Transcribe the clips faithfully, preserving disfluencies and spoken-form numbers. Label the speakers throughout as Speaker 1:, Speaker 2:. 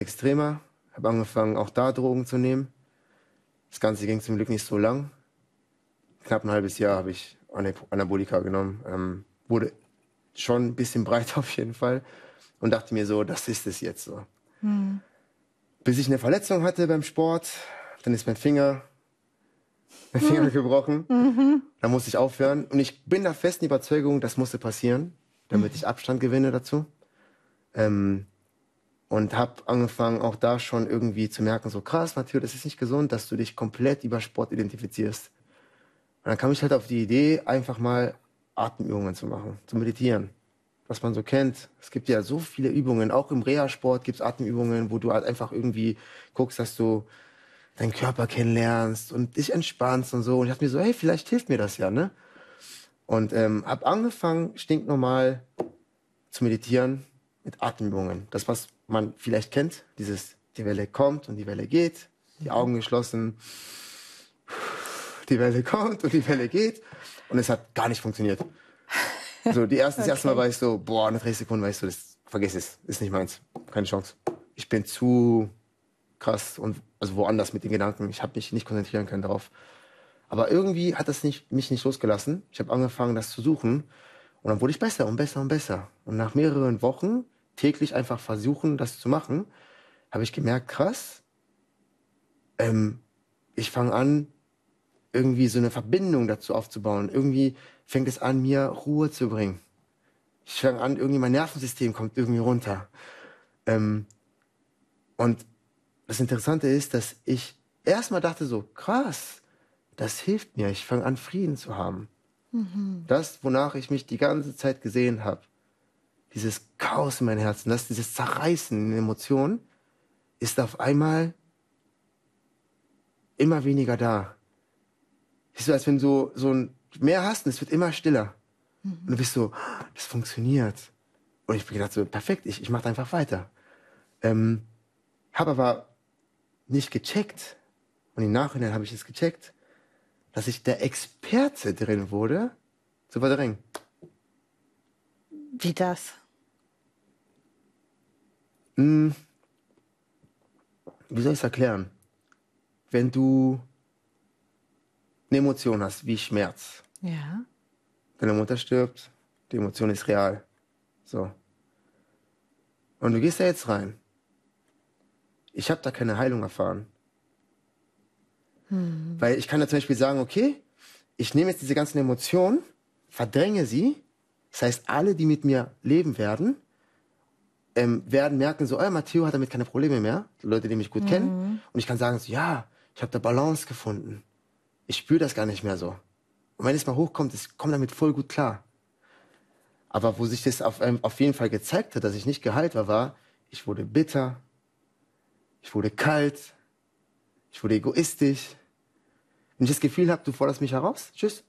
Speaker 1: extremer, habe angefangen, auch da Drogen zu nehmen. Das Ganze ging zum Glück nicht so lang. Knapp ein halbes Jahr habe ich Anabolika genommen. Ähm, wurde schon ein bisschen breiter auf jeden Fall und dachte mir so, das ist es jetzt so.
Speaker 2: Hm.
Speaker 1: Bis ich eine Verletzung hatte beim Sport, dann ist mein Finger, mein Finger
Speaker 2: Hm.
Speaker 1: gebrochen.
Speaker 2: Mhm.
Speaker 1: Dann musste ich aufhören und ich bin der festen Überzeugung, das musste passieren, damit ich Abstand gewinne dazu. Ähm, und habe angefangen, auch da schon irgendwie zu merken, so krass, Matteo, das ist nicht gesund, dass du dich komplett über Sport identifizierst. Und dann kam ich halt auf die Idee, einfach mal Atemübungen zu machen, zu meditieren. Was man so kennt. Es gibt ja so viele Übungen, auch im Reha-Sport gibt es Atemübungen, wo du halt einfach irgendwie guckst, dass du deinen Körper kennenlernst und dich entspannst und so. Und ich dachte mir so, hey, vielleicht hilft mir das ja, ne? Und ähm, habe angefangen, stinknormal zu meditieren mit Atemübungen. Das, was man vielleicht kennt, dieses, die Welle kommt und die Welle geht, die Augen geschlossen, die Welle kommt und die Welle geht. Und es hat gar nicht funktioniert. So, die erste, okay. Das erste Mal war ich so, boah, nach drei Sekunden war ich so, das, vergiss es, ist nicht meins, keine Chance. Ich bin zu krass und also woanders mit den Gedanken. Ich habe mich nicht konzentrieren können darauf. Aber irgendwie hat das nicht, mich nicht losgelassen. Ich habe angefangen, das zu suchen. Und dann wurde ich besser und besser und besser. Und nach mehreren Wochen täglich einfach versuchen, das zu machen, habe ich gemerkt, krass, ähm, ich fange an, irgendwie so eine Verbindung dazu aufzubauen. Irgendwie fängt es an, mir Ruhe zu bringen. Ich fange an, irgendwie mein Nervensystem kommt irgendwie runter. Ähm, und das Interessante ist, dass ich erstmal dachte so, krass, das hilft mir. Ich fange an, Frieden zu haben.
Speaker 2: Mhm.
Speaker 1: Das, wonach ich mich die ganze Zeit gesehen habe, dieses Chaos in meinem Herzen, das, dieses Zerreißen in den Emotionen, ist auf einmal immer weniger da. Es ist so, als wenn du so ein Meer hast und es wird immer stiller. Mhm. Und du bist so, das funktioniert. Und ich bin gedacht so, perfekt, ich, ich mache einfach weiter. Ähm, habe aber nicht gecheckt, und im Nachhinein habe ich es gecheckt, dass ich der Experte drin wurde, zu verdrängen.
Speaker 2: Wie das?
Speaker 1: Hm, wie soll ich es erklären? Wenn du eine Emotion hast, wie Schmerz.
Speaker 2: Ja.
Speaker 1: Deine Mutter stirbt, die Emotion ist real. So. Und du gehst da jetzt rein. Ich habe da keine Heilung erfahren.
Speaker 2: Hm.
Speaker 1: Weil ich kann da zum Beispiel sagen, okay, ich nehme jetzt diese ganzen Emotionen, verdränge sie. Das heißt, alle, die mit mir leben werden, ähm, werden merken, so, oh, Matteo hat damit keine Probleme mehr. Leute, die mich gut mhm. kennen. Und ich kann sagen, so, ja, ich habe da Balance gefunden. Ich spüre das gar nicht mehr so. Und wenn es mal hochkommt, ich komme damit voll gut klar. Aber wo sich das auf, ähm, auf jeden Fall gezeigt hat, dass ich nicht geheilt war, war, ich wurde bitter, ich wurde kalt, ich wurde egoistisch. Wenn ich das Gefühl habe, du forderst mich heraus, tschüss.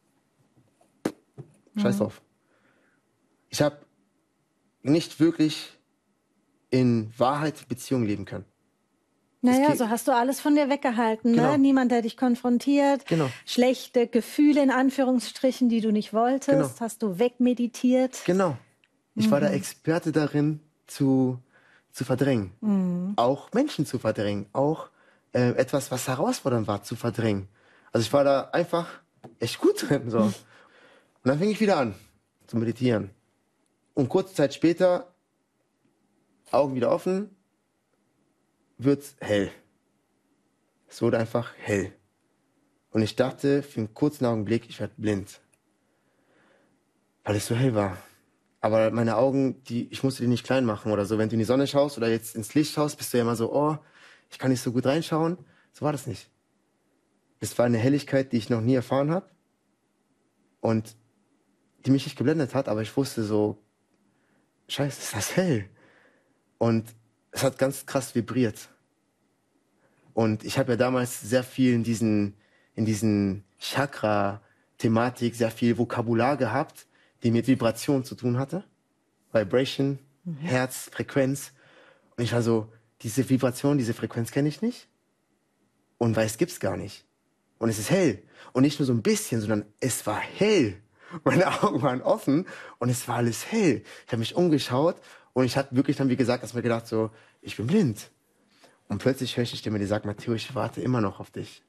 Speaker 1: Scheiß drauf. Ich habe nicht wirklich in Wahrheit Beziehung leben können.
Speaker 2: Naja, so hast du alles von dir weggehalten,
Speaker 1: genau.
Speaker 2: ne? Niemand, der dich konfrontiert.
Speaker 1: Genau.
Speaker 2: Schlechte Gefühle in Anführungsstrichen, die du nicht wolltest, genau. hast du wegmeditiert.
Speaker 1: Genau. Ich mhm. war der Experte darin, zu, zu verdrängen. Mhm. Auch Menschen zu verdrängen. Auch äh, etwas, was herausfordernd war, zu verdrängen. Also ich war da einfach echt gut drin. So. Mhm. Und dann fing ich wieder an zu meditieren. Und kurze Zeit später, Augen wieder offen, wird's hell. Es wurde einfach hell. Und ich dachte für einen kurzen Augenblick, ich werde blind. Weil es so hell war. Aber meine Augen, die, ich musste die nicht klein machen oder so. Wenn du in die Sonne schaust oder jetzt ins Licht schaust, bist du ja immer so, oh, ich kann nicht so gut reinschauen. So war das nicht. Es war eine Helligkeit, die ich noch nie erfahren habe. Und die mich nicht geblendet hat, aber ich wusste so, scheiße, ist das hell. Und es hat ganz krass vibriert. Und ich habe ja damals sehr viel in diesen, in diesen Chakra-Thematik, sehr viel Vokabular gehabt, die mit Vibration zu tun hatte. Vibration, mhm. Herz, Frequenz. Und ich war so, diese Vibration, diese Frequenz kenne ich nicht. Und weiß gibt's gar nicht. Und es ist hell. Und nicht nur so ein bisschen, sondern es war hell. Meine Augen waren offen und es war alles hell. Ich habe mich umgeschaut und ich hatte wirklich dann, wie gesagt, erstmal gedacht so, ich bin blind. Und plötzlich höre ich die Stimme, die sagt, Matthäus, ich warte immer noch auf dich.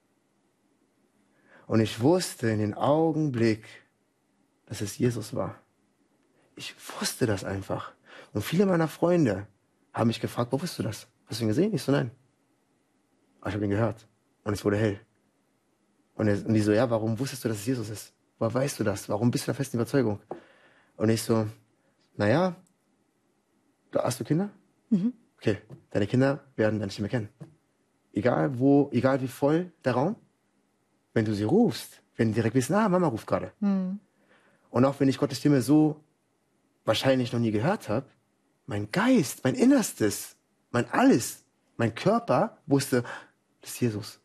Speaker 1: Und ich wusste in den Augenblick, dass es Jesus war. Ich wusste das einfach. Und viele meiner Freunde haben mich gefragt, wo wusstest du das? Hast du ihn gesehen? Ich so, nein. Aber ich habe ihn gehört. Und es wurde hell. Und, er, und die so, ja, warum wusstest du, dass es Jesus ist? Woher weißt du das? Warum bist du der festen Überzeugung? Und ich so, naja, hast du Kinder?
Speaker 2: Mhm.
Speaker 1: Okay, deine Kinder werden deine Stimme kennen. Egal wo, egal wie voll der Raum, wenn du sie rufst, werden die direkt wissen, ah, Mama ruft gerade.
Speaker 2: Mhm.
Speaker 1: Und auch wenn ich Gottes Stimme so wahrscheinlich noch nie gehört habe, mein Geist, mein Innerstes, mein Alles, mein Körper wusste, das ist Jesus.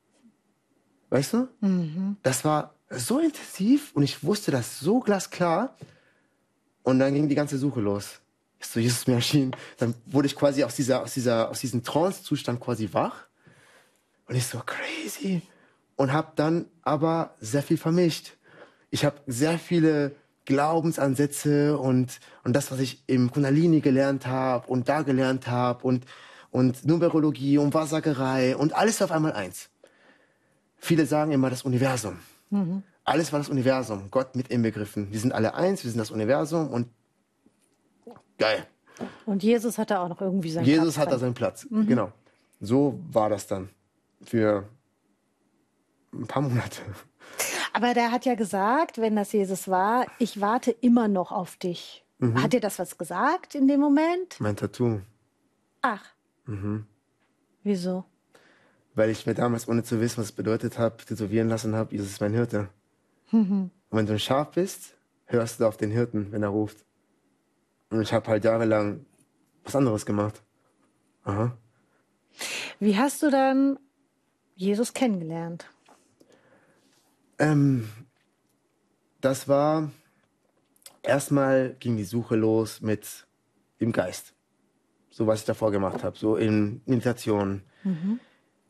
Speaker 1: Weißt du?
Speaker 2: Mhm.
Speaker 1: Das war so intensiv und ich wusste das so glasklar. Und dann ging die ganze Suche los. Ist so Jesus mir erschienen. Dann wurde ich quasi aus dieser, aus dieser, aus diesem Trance-Zustand quasi wach. Und ich so crazy. Und habe dann aber sehr viel vermischt. Ich habe sehr viele Glaubensansätze und, und das, was ich im Kundalini gelernt habe und da gelernt habe und, und Numerologie und Wahrsagerei und alles auf einmal eins. Viele sagen immer das Universum.
Speaker 2: Mhm.
Speaker 1: Alles war das Universum, Gott mit inbegriffen. Wir sind alle eins, wir sind das Universum und geil.
Speaker 2: Und Jesus hat da auch noch irgendwie seinen
Speaker 1: Jesus
Speaker 2: Platz
Speaker 1: hat da
Speaker 2: drin.
Speaker 1: seinen Platz,
Speaker 2: Mhm.
Speaker 1: genau. So war das dann für ein paar Monate.
Speaker 2: Aber der hat ja gesagt, wenn das Jesus war, ich warte immer noch auf dich.
Speaker 1: Mhm.
Speaker 2: Hat dir das was gesagt in dem Moment?
Speaker 1: Mein Tattoo.
Speaker 2: Ach,
Speaker 1: Mhm.
Speaker 2: wieso?
Speaker 1: Weil ich mir damals, ohne zu wissen, was es bedeutet habe, tätowieren lassen habe, Jesus ist mein Hirte.
Speaker 2: Mhm.
Speaker 1: Und wenn du ein Schaf bist, hörst du auf den Hirten, wenn er ruft. Und ich habe halt jahrelang was anderes gemacht. Aha.
Speaker 2: Wie hast du dann Jesus kennengelernt?
Speaker 1: Ähm, das war, erstmal ging die Suche los mit dem Geist. So, was ich davor gemacht habe. So in Meditation,
Speaker 2: Mhm.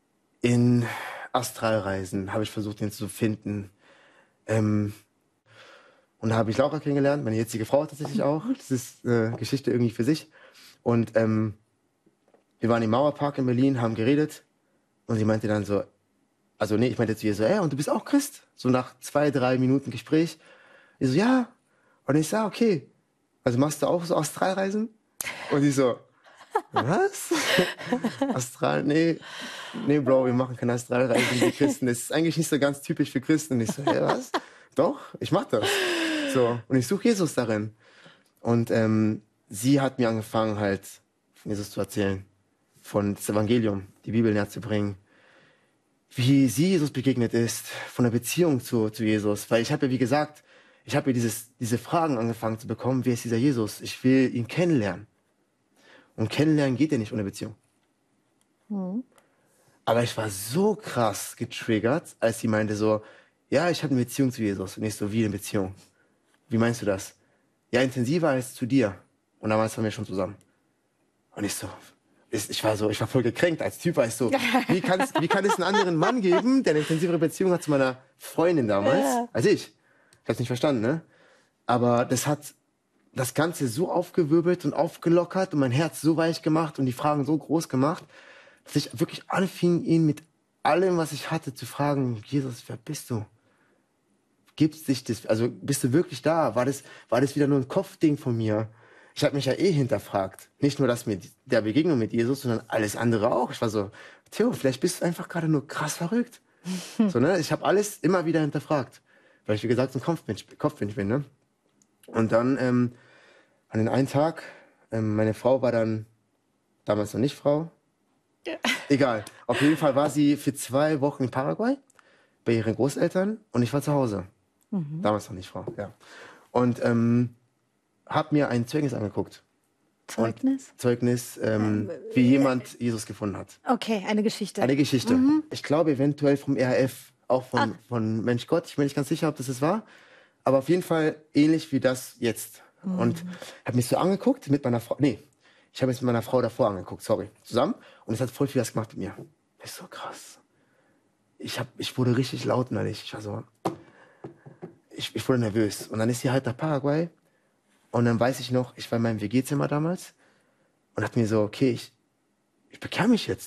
Speaker 1: in Astralreisen habe ich versucht, ihn zu finden. Ähm, und da habe ich Laura kennengelernt, meine jetzige Frau tatsächlich auch. Das ist eine Geschichte irgendwie für sich. Und ähm, wir waren im Mauerpark in Berlin, haben geredet. Und sie meinte dann so, also nee, ich meinte zu ihr so, ey, und du bist auch Christ? So nach zwei, drei Minuten Gespräch. Ich so, ja. Und ich sag, okay. Also machst du auch so Astralreisen? Und sie so, was? Astral, nee, nee, Bro, wir machen keine Astralreisen wie Christen. Das ist eigentlich nicht so ganz typisch für Christen. Und ich so, hä, was? Doch, ich mach das. So, und ich suche Jesus darin. Und ähm, sie hat mir angefangen, halt von Jesus zu erzählen, von das Evangelium, die Bibel näher zu bringen, wie sie Jesus begegnet ist, von der Beziehung zu, zu Jesus. Weil ich habe ja, wie gesagt, ich habe ja dieses, diese Fragen angefangen zu bekommen, wer ist dieser Jesus? Ich will ihn kennenlernen. Und kennenlernen geht ja nicht ohne Beziehung.
Speaker 2: Mhm.
Speaker 1: Aber ich war so krass getriggert, als sie meinte so, ja, ich habe eine Beziehung zu Jesus. Und ich so, wie eine Beziehung? Wie meinst du das? Ja, intensiver als zu dir. Und damals waren wir schon zusammen. Und ich so, ich, ich war so, ich war voll gekränkt als Typ, weil ich so, wie, kann's, wie kann es einen anderen Mann geben, der eine intensivere Beziehung hat zu meiner Freundin damals,
Speaker 2: Ja.
Speaker 1: als ich? Ich hab's nicht verstanden, ne? Aber das hat das Ganze so aufgewirbelt und aufgelockert und mein Herz so weich gemacht und die Fragen so groß gemacht, dass ich wirklich anfing, ihn mit allem, was ich hatte, zu fragen, Jesus, wer bist du? Gibt's dich das, also bist du wirklich da? War das, war das wieder nur ein Kopfding von mir? Ich habe mich ja eh hinterfragt. Nicht nur das mit der Begegnung mit Jesus, sondern alles andere auch. Ich war so, Theo, vielleicht bist du einfach gerade nur krass verrückt. So, ne? Ich habe alles immer wieder hinterfragt. Weil ich, wie gesagt, so ein Kopfmensch, Kopfmensch bin, ne? Und dann, ähm, an den einen Tag, ähm, meine Frau war dann damals noch nicht Frau. Egal. Auf jeden Fall war sie für zwei Wochen in Paraguay bei ihren Großeltern und ich war zu Hause.
Speaker 2: Mhm.
Speaker 1: Damals noch nicht Frau, ja. Und ähm, hab mir ein Zeugnis angeguckt.
Speaker 2: Zeugnis?
Speaker 1: Und Zeugnis, ähm, wie jemand Jesus gefunden hat.
Speaker 2: Okay, eine Geschichte.
Speaker 1: Eine Geschichte.
Speaker 2: Mhm.
Speaker 1: Ich glaube eventuell vom R A F, auch von, von Mensch Gott. Ich bin nicht ganz sicher, ob das es war. Aber auf jeden Fall ähnlich wie das jetzt.
Speaker 2: Mhm.
Speaker 1: Und habe mich so angeguckt mit meiner Frau. Nee, ich habe mich mit meiner Frau davor angeguckt, sorry. Zusammen. Und es hat voll viel was gemacht mit mir. Das ist so krass. Ich, hab, ich wurde richtig laut innerlich. Ich war so... Ich, ich wurde nervös. Und dann ist sie halt nach Paraguay. Und dann weiß ich noch, ich war in meinem W G-Zimmer damals. Und dachte mir so, okay, ich, ich bekehre mich jetzt.